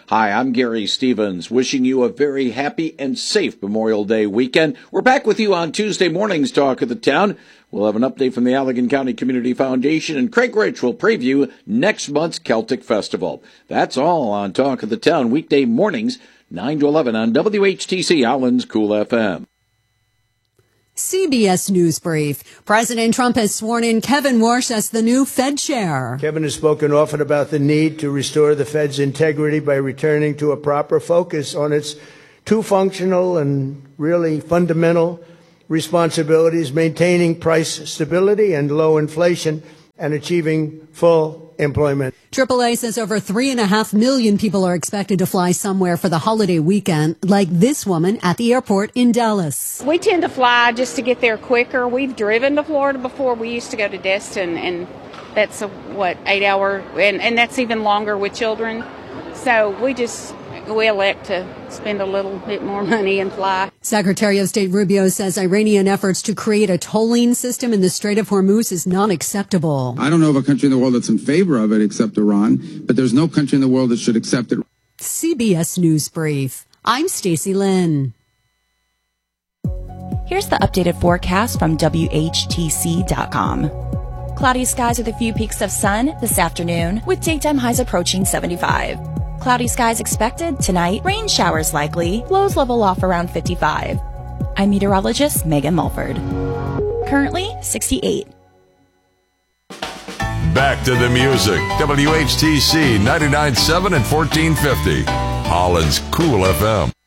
Hi, I'm Gary Stevens, wishing you a very happy and safe Memorial Day weekend. We're back with you on Tuesday morning's Talk of the Town. We'll have an update from the Allegan County Community Foundation, and Craig Rich will preview next month's Celtic Festival. That's all on Talk of the Town, weekday mornings, 9 to 11 on WHTC Allen's Cool FM. CBS News Brief. President Trump has sworn in Kevin Warsh as the new Fed chair. Kevin has spoken often about the need to restore the Fed's integrity by returning to a proper focus on its two functional and really fundamental responsibilities, maintaining price stability and low inflation and achieving full employment. AAA says over 3.5 million people are expected to fly somewhere for the holiday weekend, like this woman at the airport in Dallas. We tend to fly just to get there quicker. We've driven to Florida before. We used to go to Destin, and that's 8 hour, and that's even longer with children. So we elect to spend a little bit more money and fly. Secretary of State Rubio says Iranian efforts to create a tolling system in the Strait of Hormuz is not acceptable. I don't know of a country in the world that's in favor of it except Iran, but there's no country in the world that should accept it. CBS News Brief. I'm Stacey Lynn. Here's the updated forecast from WHTC.com. Cloudy skies with a few peaks of sun this afternoon, with daytime highs approaching 75. Cloudy skies expected tonight, rain showers likely, lows level off around 55. I'm meteorologist Megan Mulford. Currently 68. Back to the music. WHTC 99.7 and 1450. Holland's Cool FM.